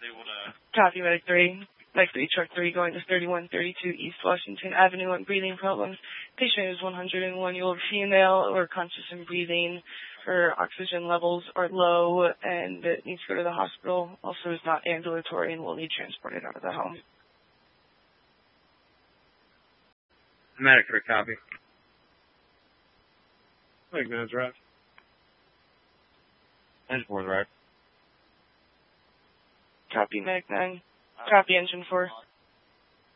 Copy, Medic 3. Medic 3, Truck 3, going to 3132 East Washington Avenue on breathing problems. Patient is 101-year-old female, or conscious and breathing. Her oxygen levels are low and needs to go to the hospital. Also is not ambulatory and will need transported out of the home. Medic 3, copy. Medic 9's right. Engine 4's right. Copy, Medic 9. Copy, Engine 4.